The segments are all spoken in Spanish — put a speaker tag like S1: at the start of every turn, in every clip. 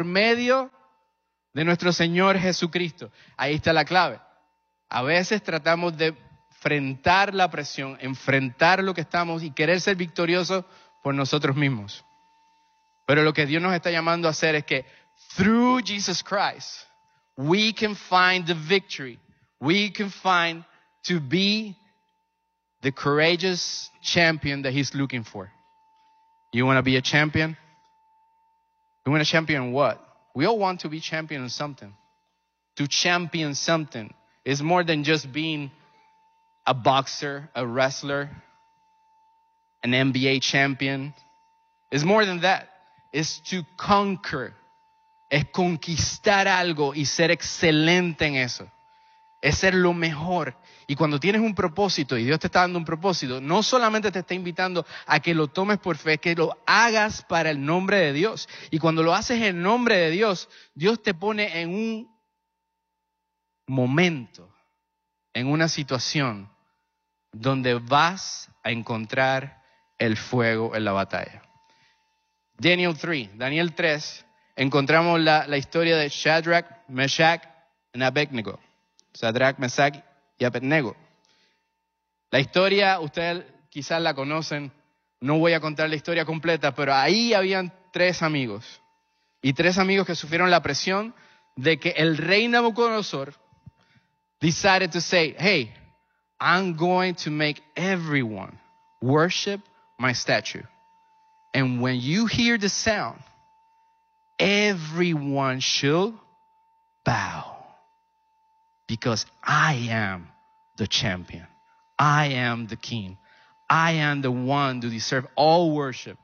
S1: medio de nuestro Señor Jesucristo. Ahí está la clave. A veces tratamos de enfrentar la presión, enfrentar lo que estamos y querer ser victoriosos por nosotros mismos. Pero lo que Dios nos está llamando a hacer es que through Jesus Christ, we can find the victory. We can find to be the courageous champion that He's looking for. You want to be a champion? You want a champion what? We all want to be champion in something. To champion something is more than just being a boxer, a wrestler, an NBA champion. It's more than that. It's to conquer. Es conquistar algo y ser excelente en eso. Es ser lo mejor. Y cuando tienes un propósito y Dios te está dando un propósito, no solamente te está invitando a que lo tomes por fe, que lo hagas para el nombre de Dios. Y cuando lo haces en nombre de Dios, Dios te pone en un momento, en una situación donde vas a encontrar el fuego en la batalla. Daniel 3, encontramos la historia de Shadrach, Meshach y Abednego. Shadrach, Meshach y Abednego. La historia, ustedes quizás la conocen, no voy a contar la historia completa, pero ahí habían 3 amigos. Y 3 amigos que sufrieron la presión de que el rey Nabucodonosor decided to say, hey, I'm going to make everyone worship my statue. And when you hear the sound, everyone should bow. Because I am the champion. I am the king. I am the one to deserve all worship.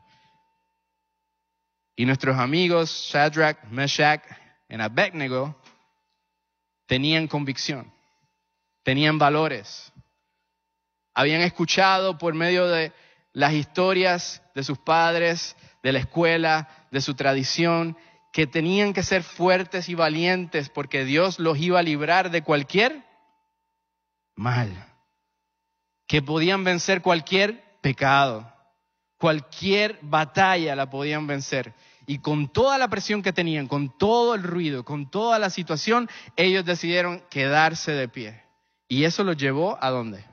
S1: Y nuestros amigos Shadrach, Meshach y Abednego tenían convicción, tenían valores. Habían escuchado por medio de las historias de sus padres, de la escuela, de su tradición, que tenían que ser fuertes y valientes porque Dios los iba a librar de cualquier mal. Que podían vencer cualquier pecado, cualquier batalla la podían vencer. Y con toda la presión que tenían, con todo el ruido, con toda la situación, ellos decidieron quedarse de pie. Y eso los llevó ¿a dónde?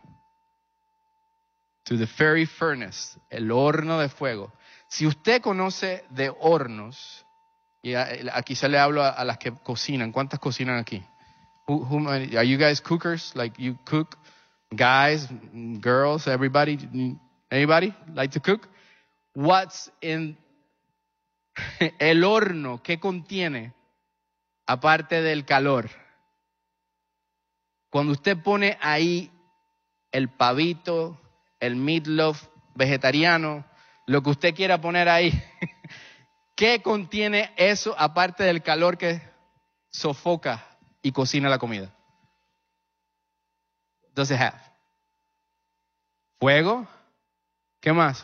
S1: To the fiery furnace, el horno de fuego. Si usted conoce de hornos, y aquí se le hablo a las que cocinan. ¿Cuántas cocinan aquí? Are you guys cookers? Like you cook? Guys, girls, everybody? Anybody like to cook? What's in el horno? ¿Qué contiene? Aparte del calor. Cuando usted pone ahí el pavito, el meatloaf vegetariano, lo que usted quiera poner ahí, ¿qué contiene eso aparte del calor que sofoca y cocina la comida? Does it have? Fuego. ¿Qué más?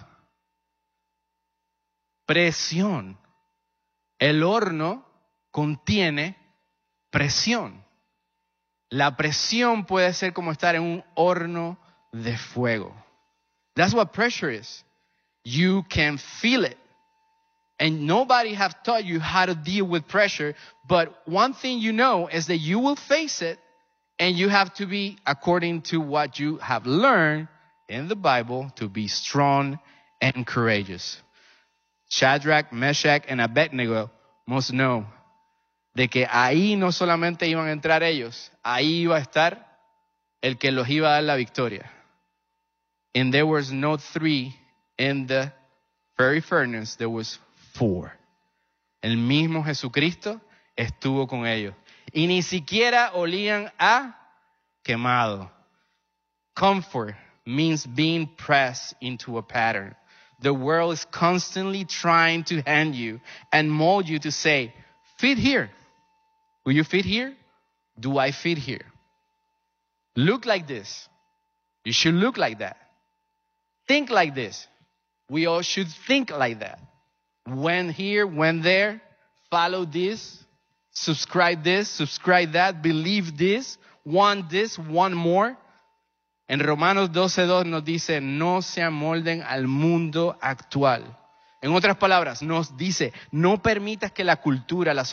S1: Presión. El horno contiene presión. La presión puede ser como estar en un horno de fuego. That's what pressure is. You can feel it. And nobody have taught you how to deal with pressure. But one thing you know is that you will face it. And you have to be, according to what you have learned in the Bible, to be strong and courageous. Shadrach, Meshach, and Abednego must know de que ahí no solamente iban a entrar ellos, ahí iba a estar el que los iba a dar la victoria. And there was no 3 in the fiery furnace, there was 4. El mismo Jesucristo estuvo con ellos. Y ni siquiera olían a quemado. Comfort means being pressed into a pattern. The world is constantly trying to hand you and mold you to say, fit here. Will you fit here? Do I fit here? Look like this. You should look like that. Think like this. We all should think like that. When here, when there, follow this, subscribe that, believe this, want more. En Romanos 12:2 nos dice, no se amolden al mundo actual. En otras palabras, nos dice, no permitas que la cultura, la